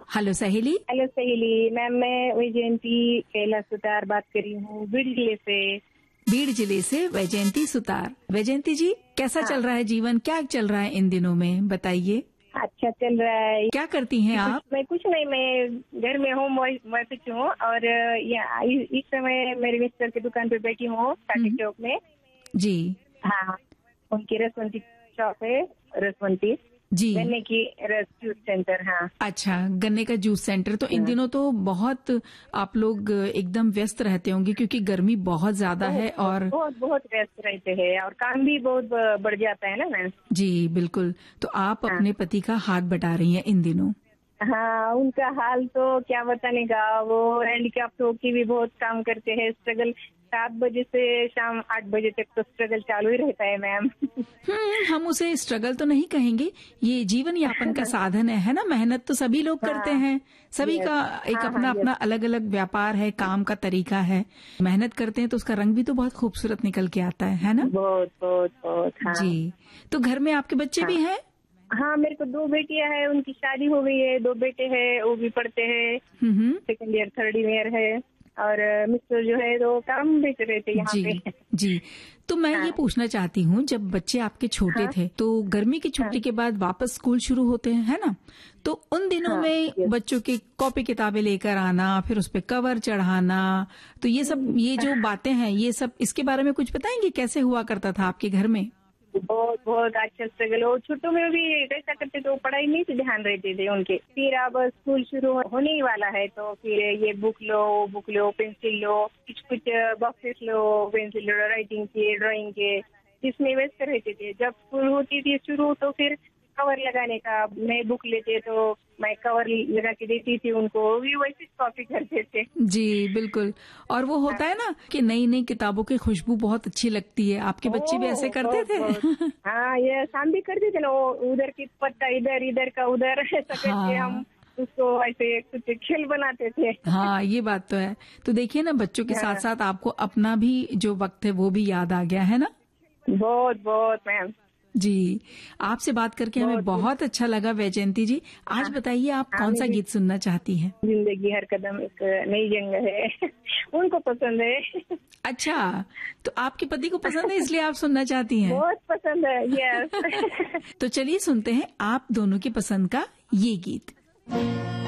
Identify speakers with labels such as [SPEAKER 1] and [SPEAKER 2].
[SPEAKER 1] Hello सहेली।
[SPEAKER 2] Hello सहेली ma'am, मैं वैजयंती कैलाश सुतार बात कर रही हूँ बीड़ जिले से।
[SPEAKER 1] बीड़ जिले से वैजयंती सुतार। वैजयंती जी, कैसा चल रहा है जीवन, क्या चल रहा है इन दिनों में, बताइए।
[SPEAKER 2] अच्छा चल रहा है।
[SPEAKER 1] क्या करती हैं आप?
[SPEAKER 2] मैं कुछ नहीं, मैं घर में हूँ, वाइफ हूँ और इस समय मेरे मिस्टर की दुकान पे बैठी हूँ काटी चौक में।
[SPEAKER 1] जी
[SPEAKER 2] हाँ, उनकी रसवंती शॉप है, रसवंती
[SPEAKER 1] जी,
[SPEAKER 2] गन्ने की रस जूस सेंटर। हाँ
[SPEAKER 1] अच्छा, गन्ने का जूस सेंटर। तो इन दिनों तो बहुत आप लोग एकदम व्यस्त रहते होंगे क्योंकि गर्मी बहुत ज्यादा है और
[SPEAKER 2] बहुत व्यस्त रहते हैं और काम भी बहुत बढ़ जाता है ना मैम।
[SPEAKER 1] जी बिल्कुल। तो आप अपने पति का हाथ बटा रही हैं इन दिनों।
[SPEAKER 2] हाँ, उनका हाल तो क्या बताने का, वो हैंडीकैप्ट होके भी बहुत काम करते हैं। स्ट्रगल 7 बजे से शाम 8 बजे तक तो स्ट्रगल चालू ही रहता है मैम।
[SPEAKER 1] हम उसे स्ट्रगल तो नहीं कहेंगे, ये जीवन यापन का साधन है ना। मेहनत तो सभी लोग करते हैं, सभी का एक अपना अपना अलग अलग व्यापार है, काम का तरीका है। मेहनत करते हैं तो उसका रंग भी तो बहुत खूबसूरत निकल के आता है ना।
[SPEAKER 2] बहुत बहुत बहुत। हाँ
[SPEAKER 1] जी, तो घर में आपके बच्चे भी हैं?
[SPEAKER 2] हाँ, मेरे को 2 बेटियां हैं, उनकी शादी हो गई है। 2 बेटे हैं, वो भी पढ़ते हैं, सेकंड ईयर थर्ड ईयर है। और मिस्टर जो है तो काम बेच रहे थे यहाँ पे।
[SPEAKER 1] जी, तो मैं ये पूछना चाहती हूँ, जब बच्चे आपके छोटे थे तो गर्मी की छुट्टी के बाद वापस स्कूल शुरू होते हैं, है ना? तो उन दिनों में बच्चों की कॉपी किताबें लेकर आना, फिर उस पे कवर चढ़ाना, तो ये सब, ये जो बातें हैं, ये सब, इसके बारे में कुछ बताएंगे, कैसे हुआ करता था आपके घर में?
[SPEAKER 2] बहुत बहुत अच्छा स्ट्रगल। वो छोटों में भी ऐसा करते तो पढ़ाई नहीं से ध्यान रहते थे उनके। फिर अब स्कूल शुरू होने ही वाला है तो फिर ये बुक लो, पेंसिल लो, कुछ बॉक्सेस लो, पेंसिल लो, राइटिंग के, ड्राइंग के, इसमें व्यस्त रहते थे। जब स्कूल होती थी शुरू तो फिर कवर लगाने का, नए बुक लेते तो मैं कवर लगा के देती थी उनको, भी वैसे कॉपी करते थे।
[SPEAKER 1] जी बिल्कुल। और वो होता है ना कि नई नई किताबों की खुशबू बहुत अच्छी लगती है, आपके बच्चे भी ऐसे करते थे?
[SPEAKER 2] हाँ, ये शाम भी करते थे ना, उधर की पत्ता इधर का उधर, ऐसा करके हम उसको ऐसे कुछ खेल बनाते थे।
[SPEAKER 1] हाँ, ये बात तो है। तो देखिए ना, बच्चों के साथ साथ आपको अपना भी जो वक्त है वो भी याद आ गया है ना।
[SPEAKER 2] बहुत बहुत मैम
[SPEAKER 1] जी, आपसे बात करके हमें बहुत अच्छा लगा वैजयंती जी। आज बताइए, आप कौन सा गीत सुनना चाहती हैं?
[SPEAKER 2] जिंदगी हर कदम एक नई जंग है, उनको पसंद है।
[SPEAKER 1] अच्छा, तो आपके पति को पसंद है इसलिए आप सुनना चाहती हैं?
[SPEAKER 2] बहुत पसंद है, यस।
[SPEAKER 1] तो चलिए सुनते हैं आप दोनों की पसंद का ये गीत।